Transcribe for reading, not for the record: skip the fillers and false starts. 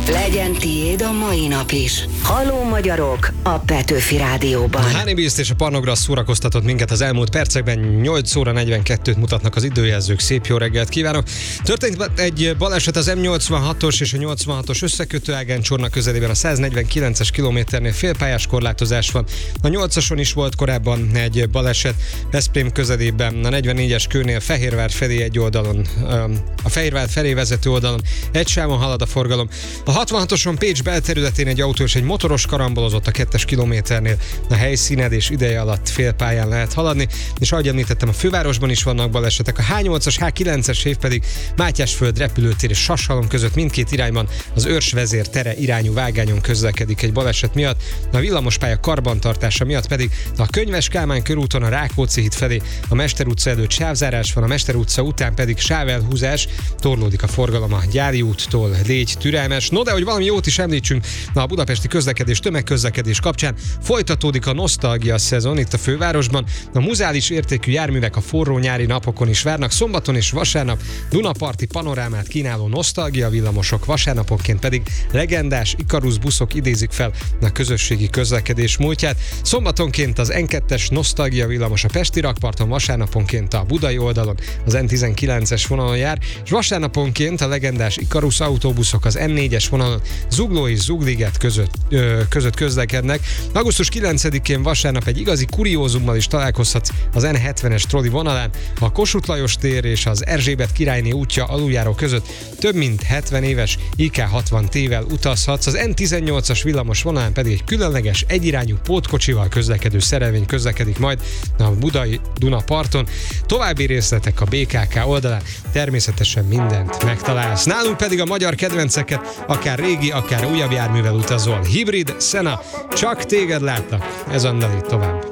Legyen tiéd a mai nap is. Halló magyarok a Petőfi Rádióban. A Honeybeast és a Parnograssz szórakoztatott minket az elmúlt percekben. 8 óra 42-t mutatnak az időjelzők. Szép jó reggelt kívánok. Történt egy baleset az M86-os és a 86-os összekötőágán Csorna közelében, a 149-es kilométernél félpályás korlátozás van. A 8-ason is volt korábban egy baleset Veszprém közelében, a 44-es kőnél Fehérvár felé egy oldalon, a Fehérvár felé vezető oldalon egy sávon halad a forgalom. A 66-oson Pécs belterületén egy autó és egy motoros karambolozott a 2-es kilométernél. A helyszínedés ideje alatt félpályán lehet haladni, és ahogy említettem, a fővárosban is vannak balesetek. A H8-as, H9-es év pedig Mátyásföld repülőtér és Sashalom között mindkét irányban az Őrsvezér tere irányú vágányon közlekedik egy baleset miatt. A villamospálya karbantartása miatt pedig a Könyves Kálmán körúton a Rákóczi híd felé a Mester utca előtt sávzárás van, a Mester utca után pedig sávelhúzás, torlódik a forgalom a Gyári úttól. Légy türelmes. No, de hogy valami jót is említsünk, a budapesti közlekedés, tömegközlekedés kapcsán folytatódik a nosztalgia szezon itt a fővárosban. A muzeális értékű járművek a forró nyári napokon is várnak. Szombaton és vasárnap Dunaparti panorámát kínáló nosztalgia villamosok, vasárnaponként pedig legendás Ikarus buszok idézik fel a közösségi közlekedés múltját. Szombatonként az N2-es nosztalgia villamos a Pesti rakparton, vasárnaponként a budai oldalon az N19-es vonalon jár, és vasárnaponként a legendás Ikarus autóbuszok az N4-es vonalon Zugló és Zugliget között közlekednek. Augusztus 9-én vasárnap egy igazi kuriózummal is találkozhatsz az N70-es troli vonalán. A Kossuth Lajos tér és az Erzsébet királyné útja aluljáró között több mint 70 éves IK60T-vel utazhatsz. Az N18-as villamos vonalán pedig egy különleges egyirányú pótkocsival közlekedő szerelvény közlekedik majd a budai Dunaparton. További részletek a BKK oldalán, természetesen mindent megtalálsz. Nálunk pedig a magyar kedvenceket, akár régi, akár újabb járművel utazol. Hibrid, Szena, csak téged látnak. Ez annál itt tovább.